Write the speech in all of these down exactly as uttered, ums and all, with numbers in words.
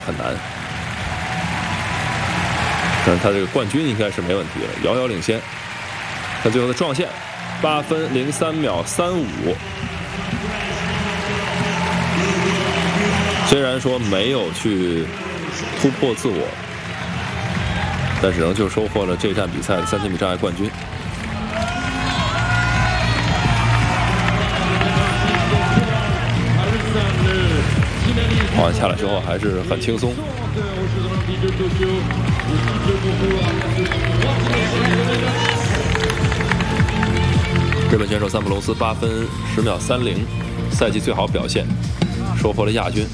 很难。但是他这个冠军应该是没问题了，遥遥领先。他最后的撞线，八分零三秒三五。虽然说没有去突破自我，但是仍旧收获了这站比赛的三千米障碍冠军。跑完下来之后还是很轻松。日本选手三浦龙司八分十秒三零，赛季最好表现，收获了亚军。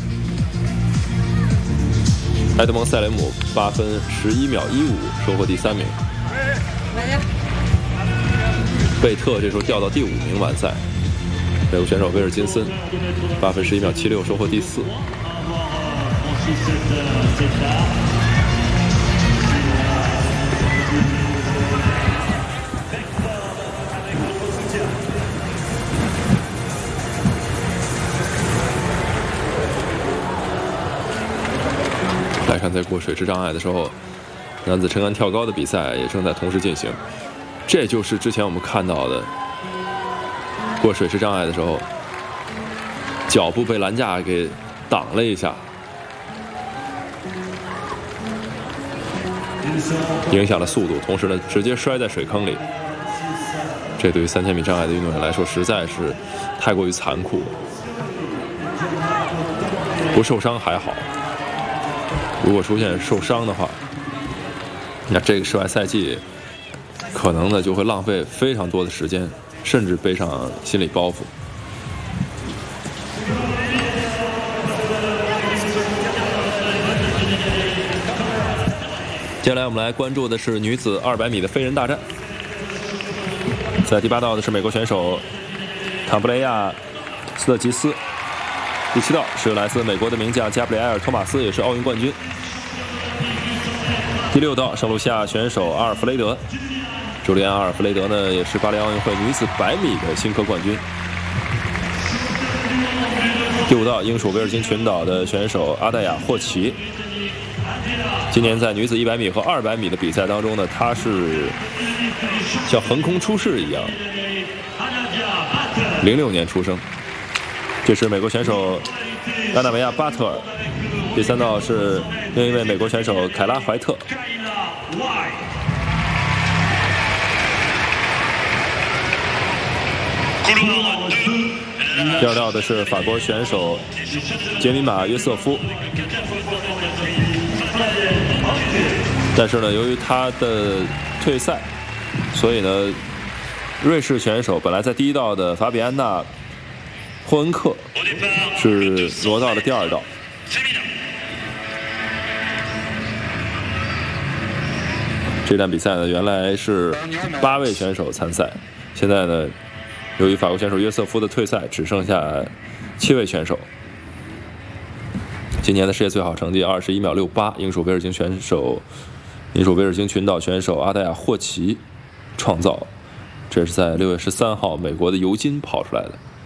埃德蒙·塞雷姆八分十一秒一五，收获第三名。贝特这时候掉到第五名完赛。美国选手威尔金森八分十一秒七六，收获第四。来看，在过水池障碍的时候，男子撑杆跳高的比赛也正在同时进行。这就是之前我们看到的过水池障碍的时候，脚部被栏架给挡了一下，影响了速度，同时呢，直接摔在水坑里。这对于三千米障碍的运动员来说，实在是太过于残酷。不受伤还好。如果出现受伤的话，那这个室外赛季可能呢就会浪费非常多的时间，甚至背上心理包袱。接下来我们来关注的是女子二百米的飞人大战。在第八道的是美国选手坎布雷亚·斯特吉斯，第七道是来自美国的名将加布里埃尔·托马斯，也是奥运冠军。第六道，圣卢西亚选手阿尔弗雷德，朱利安·阿尔弗雷德呢，也是巴黎奥运会女子百米的新科冠军。第五道，英属维尔京群岛的选手阿黛亚·霍奇，今年在女子一百米和二百米的比赛当中呢，她是像横空出世一样。零六年出生。这是美国选手安娜梅亚·巴特尔。第三道是另一位美国选手凯拉·怀特。第二道的是法国选手杰米玛·约瑟夫，但是呢，由于他的退赛，所以呢，瑞士选手本来在第一道的法比安娜·霍恩克是挪到了第二道。这站比赛呢，原来是八位选手参赛，现在呢，由于法国选手约瑟夫的退赛，只剩下七位选手。今年的世界最好成绩二十一秒六八，英属维尔京选手，英属维尔京群岛选手阿黛亚·霍奇创造，这是在六月十三号美国的尤金跑出来的。